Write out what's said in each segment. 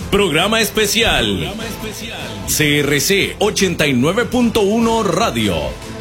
Programa especial. CRC 89.1 Radio.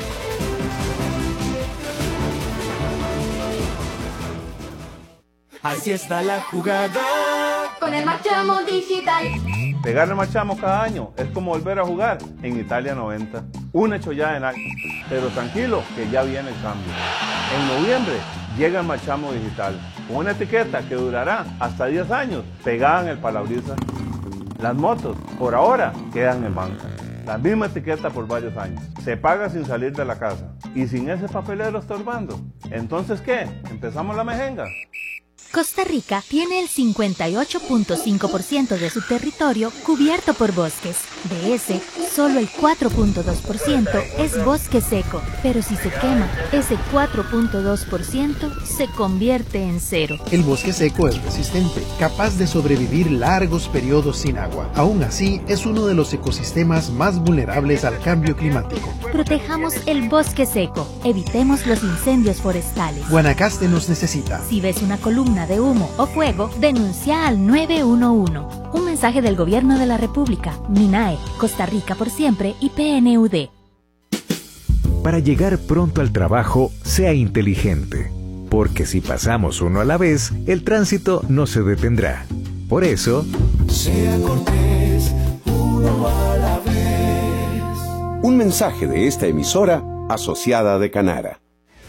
Así está la jugada. Con el Machamo Digital. Pegarle Machamo cada año es como volver a jugar en Italia 90. Una chollada en algo. Pero tranquilo, que ya viene el cambio. En noviembre llega el Machamo Digital, con una etiqueta que durará hasta 10 años, pegada en el parabrisas. Las motos, por ahora, quedan en banca. La misma etiqueta por varios años. Se paga sin salir de la casa. Y sin ese papelero estorbando. ¿Entonces qué? ¿Empezamos la mejenga? Costa Rica tiene el 58.5% de su territorio cubierto por bosques. De ese, solo el 4.2% es bosque seco, pero si se quema, ese 4.2% se convierte en cero. El bosque seco es resistente, capaz de sobrevivir largos periodos sin agua. Aún así, es uno de los ecosistemas más vulnerables al cambio climático. Protejamos el bosque seco, evitemos los incendios forestales. Guanacaste nos necesita. Si ves una columna de humo o fuego, denuncia al 911. Un mensaje del Gobierno de la República, MINAE, Costa Rica por siempre y PNUD. Para llegar pronto al trabajo, sea inteligente, porque si pasamos uno a la vez, el tránsito no se detendrá. Por eso, Sea cortés, uno a la vez. Un mensaje de esta emisora asociada de Canara.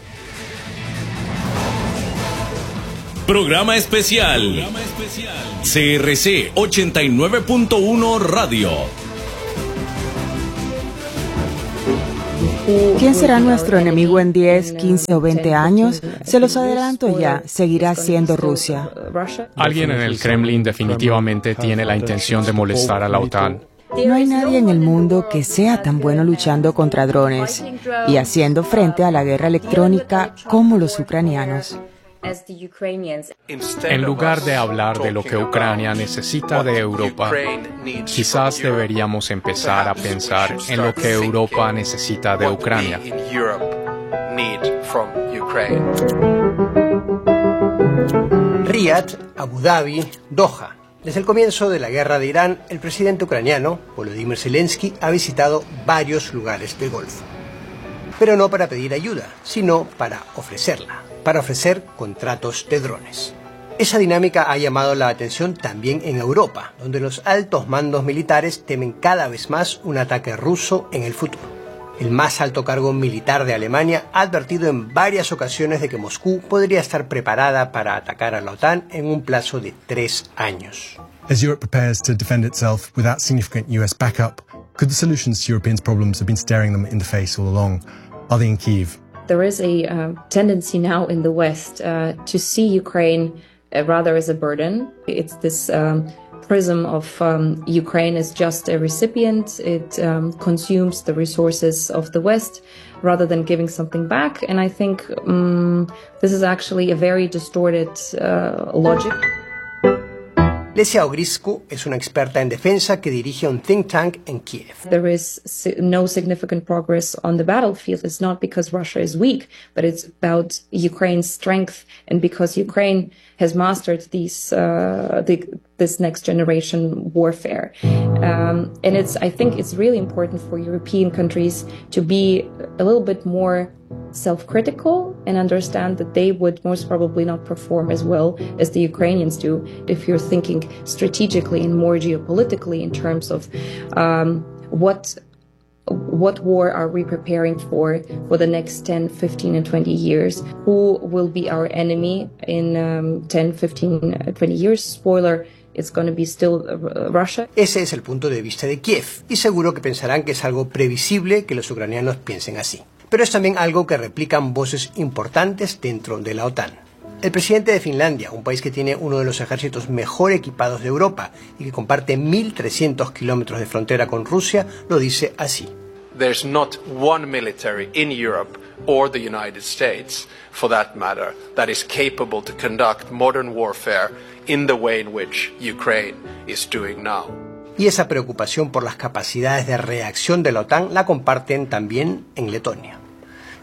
Programa especial. CRC 89.1 Radio. ¿Quién será nuestro enemigo en 10, 15 o 20 años? Se los adelanto ya, seguirá siendo Rusia. Alguien en el Kremlin definitivamente tiene la intención de molestar a la OTAN. No hay nadie en el mundo que sea tan bueno luchando contra drones y haciendo frente a la guerra electrónica como los ucranianos. En lugar de hablar de lo que Ucrania necesita de Europa, quizás deberíamos empezar a pensar en lo que Europa necesita de Ucrania. Riad, Abu Dhabi, Doha. Desde el comienzo de la guerra de Irán, el presidente ucraniano, Volodymyr Zelensky, ha visitado varios lugares del Golfo. Pero no para pedir ayuda, sino para ofrecerla. Para ofrecer contratos de drones. Esa dinámica ha llamado la atención también en Europa, donde los altos mandos militares temen cada vez más un ataque ruso en el futuro. El más alto cargo militar de Alemania ha advertido en varias ocasiones de que Moscú podría estar preparada para atacar a la OTAN en un plazo de 3 años. As Europe prepares to defend itself without significant US backup, could the solutions to Europeans' problems have been staring them in the face all along? Are they in Kyiv? There is a tendency now in the West to see Ukraine rather as a burden. It's this prism of Ukraine as just a recipient. It consumes the resources of the West rather than giving something back. And I think this is actually a very distorted logic. Lesia Ogriscu es una experta en defensa que dirige un think tank en Kiev. There is no significant progress on the battlefield. It's not because Russia is weak, but it's about Ukraine's strength, and because Ukraine has mastered this next generation warfare. And I think it's really important for European countries to be a little bit more self-critical and understand that they would most probably not perform as well as the Ukrainians do if you're thinking strategically and more geopolitically in terms of what war are we preparing for the next 10, 15 and 20 years? Who will be our enemy in 10, 15, 20 years? Spoiler, it's going to be still Russia. Ese es el punto de vista de Kiev, y seguro que pensarán que es algo previsible que los ucranianos piensen así. Pero es también algo que replican voces importantes dentro de la OTAN. El presidente de Finlandia, un país que tiene uno de los ejércitos mejor equipados de Europa y que comparte 1.300 kilómetros de frontera con Rusia, lo dice así. There's not one military in Europe or the United States, for that matter, that is capable to conduct modern warfare in the way in which Ukraine is doing now. Y esa preocupación por las capacidades de reacción de la OTAN la comparten también en Letonia.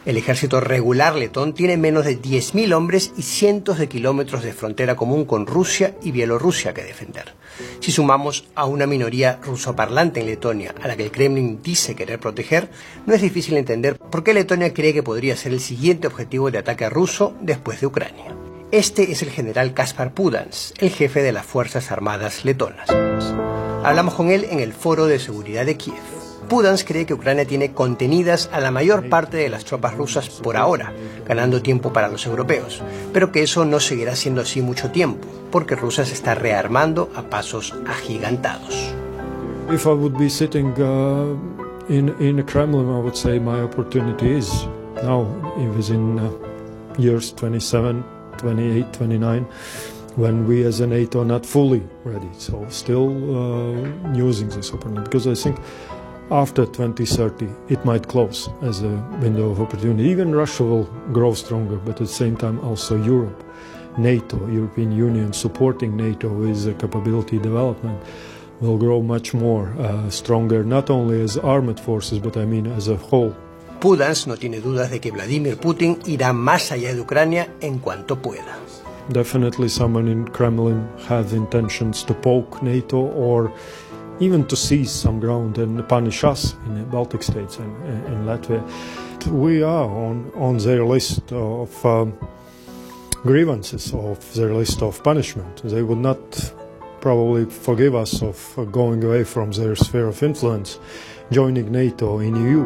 El ejército regular letón tiene menos de 10.000 hombres y cientos de kilómetros de frontera común con Rusia y Bielorrusia que defender. Si sumamos a una minoría rusoparlante en Letonia, a la que el Kremlin dice querer proteger, no es difícil entender por qué Letonia cree que podría ser el siguiente objetivo de ataque ruso después de Ucrania. Este es el general Kaspar Pudans, el jefe de las Fuerzas Armadas letonas. Hablamos con él en el Foro de Seguridad de Kiev. Pudans cree que Ucrania tiene contenidas a la mayor parte de las tropas rusas por ahora, ganando tiempo para los europeos, pero que eso no seguirá siendo así mucho tiempo, porque Rusia se está rearmando a pasos agigantados. If I would be sitting in the Kremlin, I would say my opportunity is now, within years 27, 28, 29, when we as a NATO are not fully ready, so still using this opportunity, because I think after 2030 it might close as a window of opportunity. Even Russia will grow stronger, but at the same time also Europe, NATO, European Union supporting NATO with capability development will grow much more stronger, not only as armed forces, but I mean as a whole. Pudans no tiene dudas de que Vladimir Putin irá más allá de Ucrania en cuanto pueda. Definitely someone in Kremlin has intentions to poke NATO or even to seize some ground and punish us in the Baltic states and in Latvia. We are on their list of grievances, of their list of punishment. They would not probably forgive us of going away from their sphere of influence, joining NATO in EU.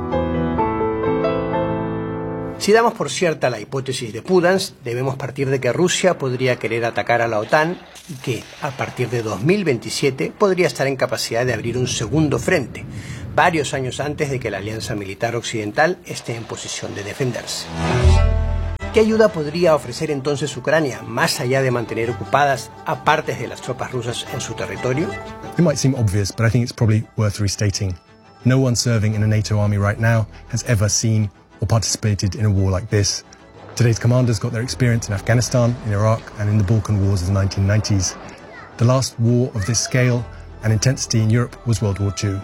Si damos por cierta la hipótesis de Pudans, debemos partir de que Rusia podría querer atacar a la OTAN y que, a partir de 2027, podría estar en capacidad de abrir un segundo frente, varios años antes de que la alianza militar occidental esté en posición de defenderse. ¿Qué ayuda podría ofrecer entonces Ucrania, más allá de mantener ocupadas a partes de las tropas rusas en su territorio? It might seem obvious, but I think it's probably worth restating. No one serving in a NATO army right now has ever seen or participated in a war like this. Today's commanders got their experience in Afghanistan, in Iraq, and in the Balkan Wars of the 1990s. The last war of this scale and intensity in Europe was World War II.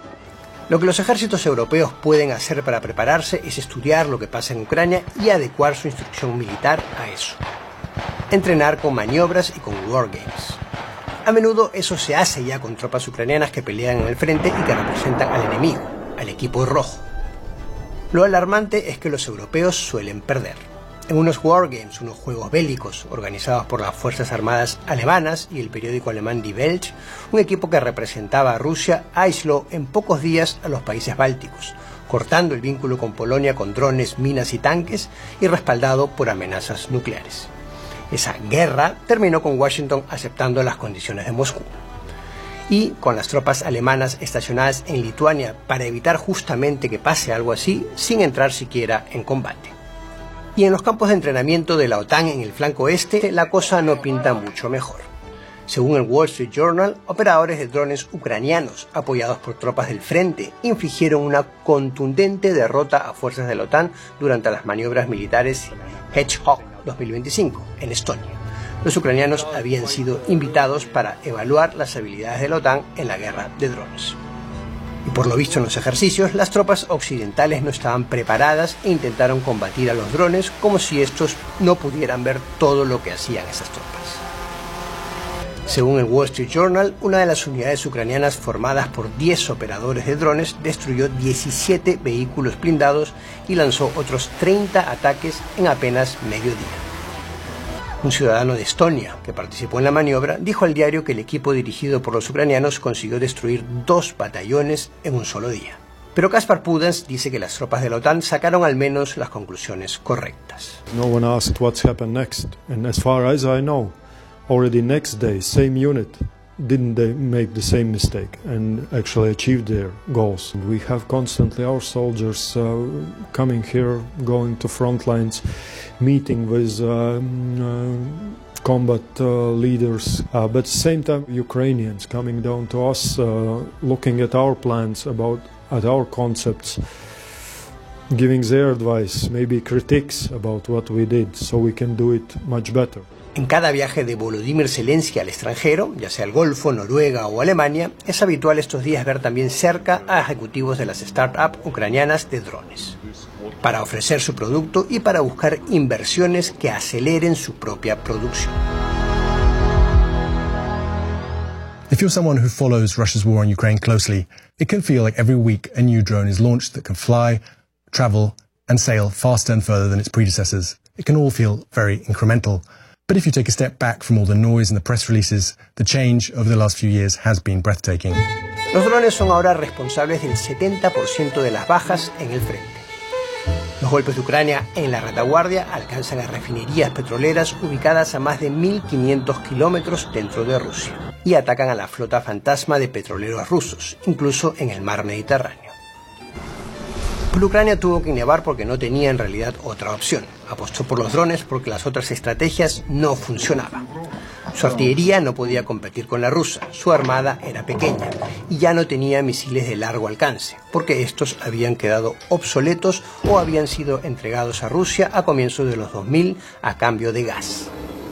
Lo que los ejércitos europeos pueden hacer para prepararse es estudiar lo que pasa en Ucrania y adecuar su instrucción militar a eso. Entrenar con maniobras y con wargames. A menudo eso se hace ya con tropas ucranianas que pelean en el frente y que representan al enemigo, al equipo rojo. Lo alarmante es que los europeos suelen perder. En unos wargames, unos juegos bélicos organizados por las Fuerzas Armadas alemanas y el periódico alemán Die Welt, un equipo que representaba a Rusia aisló en pocos días a los países bálticos, cortando el vínculo con Polonia con drones, minas y tanques y respaldado por amenazas nucleares. Esa guerra terminó con Washington aceptando las condiciones de Moscú. Y con las tropas alemanas estacionadas en Lituania para evitar justamente que pase algo así, sin entrar siquiera en combate. Y en los campos de entrenamiento de la OTAN en el flanco este, la cosa no pinta mucho mejor. Según el Wall Street Journal, operadores de drones ucranianos apoyados por tropas del frente infligieron una contundente derrota a fuerzas de la OTAN durante las maniobras militares Hedgehog 2025 en Estonia. Los ucranianos habían sido invitados para evaluar las habilidades de la OTAN en la guerra de drones. Y por lo visto en los ejercicios, las tropas occidentales no estaban preparadas e intentaron combatir a los drones como si estos no pudieran ver todo lo que hacían esas tropas. Según el Wall Street Journal, una de las unidades ucranianas formadas por 10 operadores de drones destruyó 17 vehículos blindados y lanzó otros 30 ataques en apenas medio día. Un ciudadano de Estonia, que participó en la maniobra, dijo al diario que el equipo dirigido por los ucranianos consiguió destruir 2 batallones en un solo día. Pero Kaspar Pudans dice que las tropas de la OTAN sacaron al menos las conclusiones correctas. No one asked what's happened next, and as far as I know, already next day, same unit, didn't they make the same mistake and actually achieved their goals. We have constantly our soldiers coming here, going to front lines, meeting with combat leaders, but at the same time Ukrainians coming down to us, looking at our plans, at our concepts, giving their advice, maybe critiques about what we did, so we can do it much better. En cada viaje de Volodymyr Zelensky al extranjero, ya sea al Golfo, Noruega o Alemania, es habitual estos días ver también cerca a ejecutivos de las startups ucranianas de drones, para ofrecer su producto y para buscar inversiones que aceleren su propia producción. If you're someone who follows Russia's war on Ukraine closely, it can feel like every week a new drone is launched that can fly, travel, and sail faster and further than its predecessors. It can all feel very incremental. But if you take a step back from all the noise and the press releases, the change over the last few years has been breathtaking. Los drones son ahora responsables del 70% de las bajas en el frente. Los golpes de Ucrania en la retaguardia alcanzan a refinerías petroleras ubicadas a más de 1.500 kilómetros dentro de Rusia y atacan a la flota fantasma de petroleros rusos, incluso en el mar Mediterráneo. Pero Ucrania tuvo que innovar porque no tenía en realidad otra opción. Apostó por los drones porque las otras estrategias no funcionaban. Su artillería no podía competir con la rusa, su armada era pequeña y ya no tenía misiles de largo alcance, porque estos habían quedado obsoletos o habían sido entregados a Rusia a comienzos de los 2000 a cambio de gas.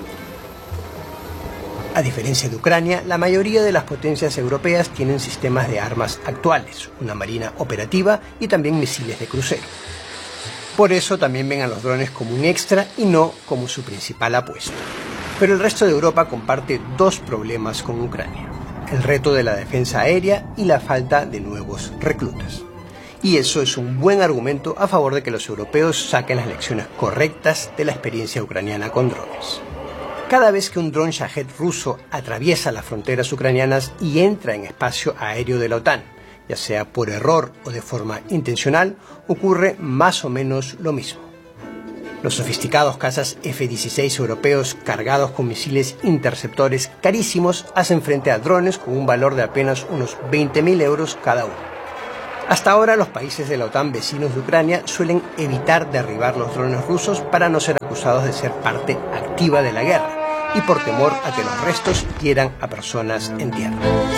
A diferencia de Ucrania, la mayoría de las potencias europeas tienen sistemas de armas actuales, una marina operativa y también misiles de crucero. Por eso también ven a los drones como un extra y no como su principal apuesta. Pero el resto de Europa comparte dos problemas con Ucrania: el reto de la defensa aérea y la falta de nuevos reclutas. Y eso es un buen argumento a favor de que los europeos saquen las lecciones correctas de la experiencia ucraniana con drones. Cada vez que un dron Shahed ruso atraviesa las fronteras ucranianas y entra en espacio aéreo de la OTAN, ya sea por error o de forma intencional, ocurre más o menos lo mismo. Los sofisticados cazas F-16 europeos cargados con misiles interceptores carísimos hacen frente a drones con un valor de apenas unos 20.000 euros cada uno. Hasta ahora los países de la OTAN vecinos de Ucrania suelen evitar derribar los drones rusos para no ser acusados de ser parte activa de la guerra y por temor a que los restos hieran a personas en tierra.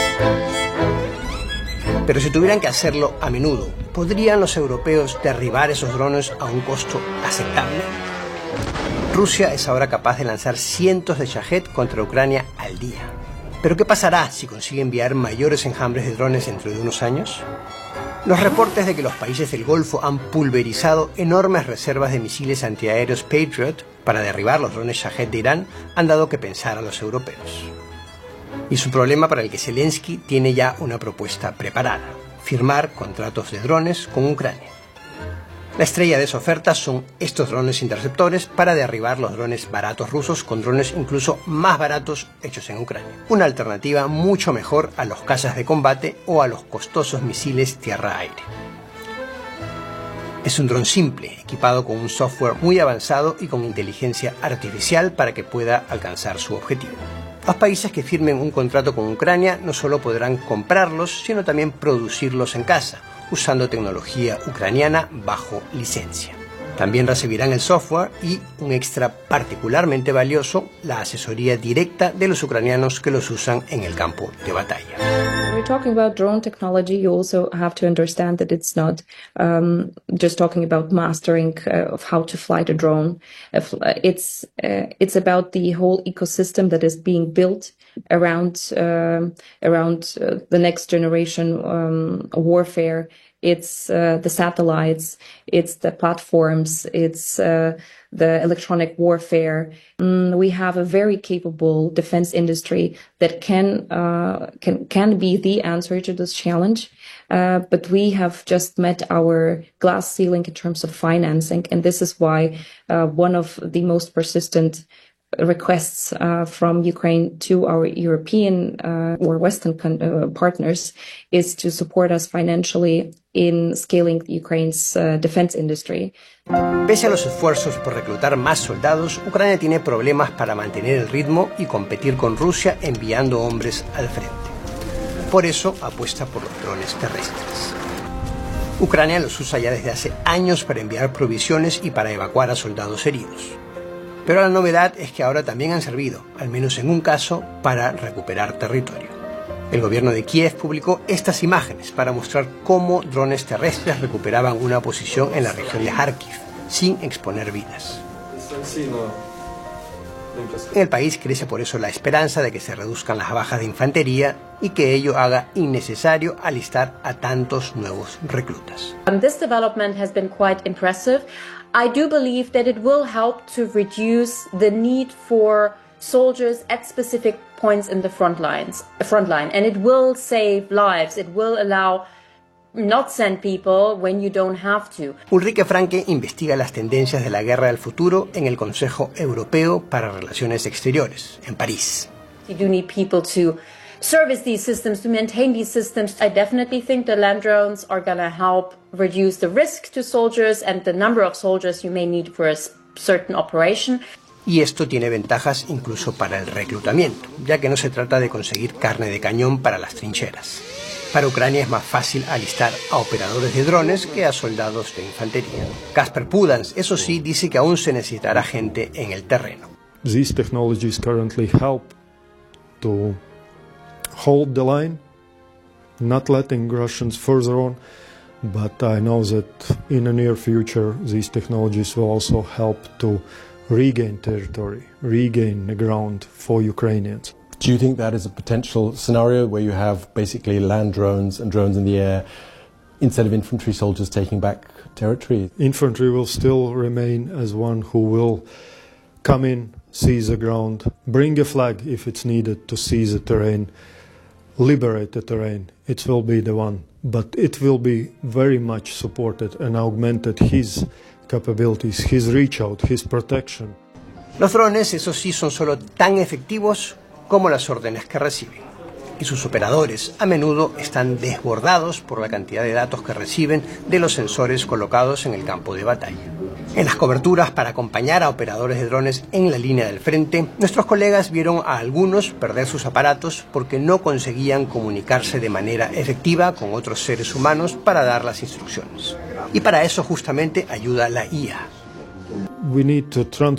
Pero si tuvieran que hacerlo a menudo, ¿podrían los europeos derribar esos drones a un costo aceptable? Rusia es ahora capaz de lanzar cientos de Shahed contra Ucrania al día. ¿Pero qué pasará si consigue enviar mayores enjambres de drones dentro de unos años? Los reportes de que los países del Golfo han pulverizado enormes reservas de misiles antiaéreos Patriot para derribar los drones Shahed de Irán han dado que pensar a los europeos. Y es un problema para el que Zelensky tiene ya una propuesta preparada: firmar contratos de drones con Ucrania. La estrella de esa oferta son estos drones interceptores para derribar los drones baratos rusos con drones incluso más baratos hechos en Ucrania. Una alternativa mucho mejor a los cazas de combate o a los costosos misiles tierra-aire. Es un dron simple, equipado con un software muy avanzado y con inteligencia artificial para que pueda alcanzar su objetivo. Los países que firmen un contrato con Ucrania no solo podrán comprarlos, sino también producirlos en casa, usando tecnología ucraniana bajo licencia. También recibirán el software y, un extra particularmente valioso, la asesoría directa de los ucranianos que los usan en el campo de batalla. When we're talking about drone technology, you also have to understand that it's not just talking about mastering of how to fly the drone. It's about the whole ecosystem that is being built around the next generation warfare. It's the satellites, it's the platforms, it's the electronic warfare. We have a very capable defense industry that can be the answer to this challenge. But we have just met our glass ceiling in terms of financing, and this is why one of the most persistent requests from Ukraine to our European or Western partners is to support us financially in scaling Ukraine's defense industry. Pese a los esfuerzos por reclutar más soldados, Ucrania tiene problemas para mantener el ritmo y competir con Rusia enviando hombres al frente. Por eso apuesta por los drones terrestres. Ucrania los usa ya desde hace años para enviar provisiones y para evacuar a soldados heridos. Pero la novedad es que ahora también han servido, al menos en un caso, para recuperar territorio. El gobierno de Kiev publicó estas imágenes para mostrar cómo drones terrestres recuperaban una posición en la región de Kharkiv, sin exponer vidas. En el país crece por eso la esperanza de que se reduzcan las bajas de infantería y que ello haga innecesario alistar a tantos nuevos reclutas. This development has been quite impressive. I do believe that it will help to reduce the need for soldiers at specific points in the front line, and it will save lives. It will allow not send people when you don't have to. Ulrike Franke investiga las tendencias de la guerra del futuro en el Consejo Europeo para Relaciones Exteriores, en París. You do need people to service these systems, to maintain these systems. I definitely think the land drones are going to help reduce the risk to soldiers and the number of soldiers you may need for a certain operation. Y esto tiene ventajas incluso para el reclutamiento, ya que no se trata de conseguir carne de cañón para las trincheras. Para Ucrania es más fácil alistar a operadores de drones que a soldados de infantería. Kasper Pudans, eso sí, dice que aún se necesitará gente en el terreno. These technologies currently help to hold the line, not letting Russians further on, but I know that in the near future these technologies will also help to regain territory, regain the ground for Ukrainians. Do you think that is a potential scenario where you have basically land drones and drones in the air instead of infantry soldiers taking back territory? Infantry will still remain as one who will come in, seize the ground, bring a flag if it's needed to seize the terrain, liberate the terrain. It will be the one, but it will be very much supported and augmented his capabilities, his reach out, his protection. Los drones, eso sí, son solo tan efectivos como las órdenes que reciben. Y sus operadores a menudo están desbordados por la cantidad de datos que reciben de los sensores colocados en el campo de batalla. En las coberturas para acompañar a operadores de drones en la línea del frente, nuestros colegas vieron a algunos perder sus aparatos porque no conseguían comunicarse de manera efectiva con otros seres humanos para dar las instrucciones. Y para eso justamente ayuda la IA. We need to